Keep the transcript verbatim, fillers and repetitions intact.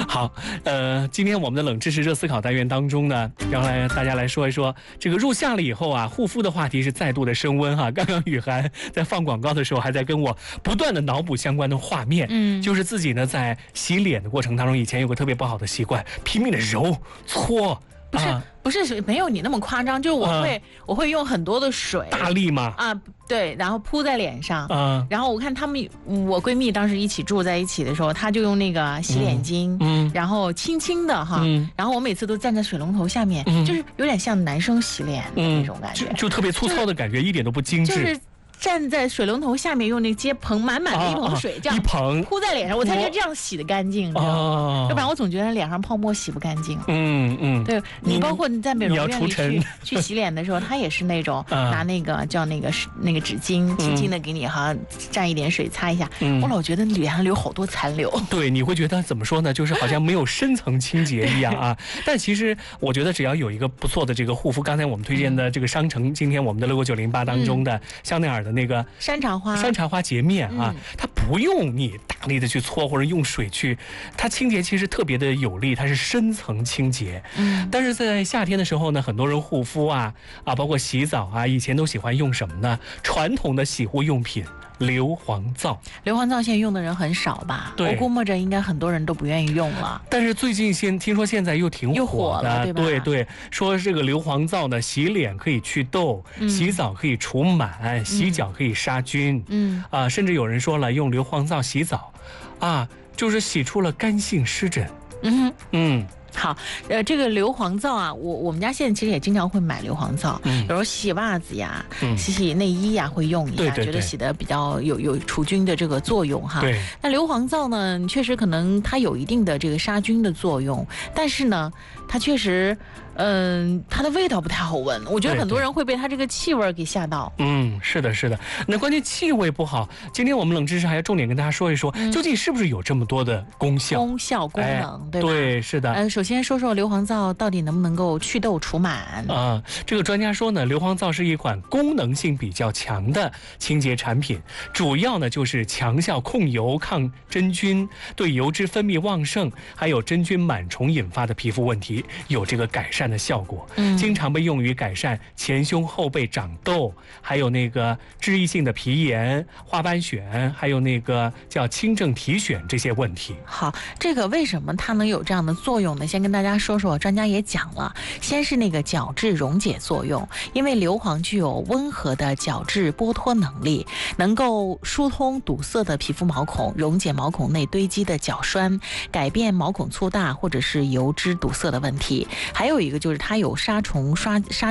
好，呃，今天我们的冷知识热思考单元当中呢，要来大家来说一说这个入夏了以后啊，护肤的话题是再度的升温哈。刚刚雨涵在放广告的时候，还在跟我不断的脑补相关的画面，嗯，就是自己呢在洗脸的过程当中，以前有个特别不好的习惯，拼命的揉搓。 不是、啊、不是没有你那么夸张，就是我会、啊、我会用很多的水， 大力吗？ 啊，对，然后铺在脸上，啊，然后我看他们，我闺蜜当时一起住在一起的时候，她就用那个洗脸巾，嗯，然后轻轻的哈，嗯，然后我每次都站在水龙头下面，嗯，就是有点像男生洗脸的那种感觉， 嗯、就, 就特别粗糙的感觉，一点都不精致。 就是站在水龙头下面，用那接盆满满的一盆水，这样一盆铺在脸上，我才觉得这样洗的干净，你知道吗？要不然我总觉得脸上泡沫洗不干净。 嗯嗯， 对，你包括你在美容院里去去洗脸的时候，他也是那种拿那个叫那个那个纸巾，轻轻的给你哈蘸一点水擦一下。我老觉得脸上留好多残留。 对，你会觉得怎么说呢？就是好像没有深层清洁一样啊。但其实我觉得只要有一个不错的这个护肤，刚才我们推荐的这个商城，今天我们的 logo 九零八当中的香奈儿的那个山茶花山茶花洁面啊，嗯、它不用你大力的去搓或者用水去，它清洁其实特别的有力，它是深层清洁。嗯，但是在夏天的时候呢，很多人护肤啊啊，包括洗澡啊，以前都喜欢用什么呢？传统的洗护用品。硫磺皂， 硫磺皂现在用的人很少吧？我估摸着应该很多人都不愿意用了。 但是最近先听说现在又挺火的， 又火了，对吧？ 对对，说这个硫磺皂呢，洗脸可以祛痘，嗯、洗澡可以除螨，洗脚可以杀菌。嗯啊、呃，甚至有人说了，用硫磺皂洗澡，啊，就是洗出了干性湿疹。嗯哼嗯。 好，呃，这个硫磺皂啊，我我们家现在其实也经常会买硫磺皂，嗯，有时候洗袜子呀，嗯、洗洗内衣呀，会用一下， 对对对， 觉得洗的比较有有除菌的这个作用哈。 对。 那硫磺皂呢，确实可能它有一定的这个杀菌的作用，但是呢，它确实，嗯、呃，它的味道不太好闻，我觉得很多人会被它这个气味给吓到。 嗯，是的，是的。那关键气味不好，今天我们冷知识还要重点跟大家说一说，嗯、究竟是不是有这么多的功效？ 功效功能，哎、对吧？ 对，是的。 呃，首先说说硫磺皂到底能不能够祛痘除螨啊？这个专家说呢，硫磺皂是一款功能性比较强的清洁产品，主要呢就是强效控油、抗真菌，对油脂分泌旺盛还有真菌螨虫引发的皮肤问题有这个改善的效果。嗯，经常被用于改善前胸后背长痘，还有那个脂溢性的皮炎、花斑癣，还有那个叫轻症体癣这些问题。 好，这个为什么它能有这样的作用呢？先跟大家说说，专家也讲了，先是那个角质溶解作用，因为硫磺具有温和的角质剥脱能力，能够疏通堵塞的皮肤毛孔，溶解毛孔内堆积的角栓，改变毛孔粗大或者是油脂堵塞的问题。还有一个就是它有杀虫杀杀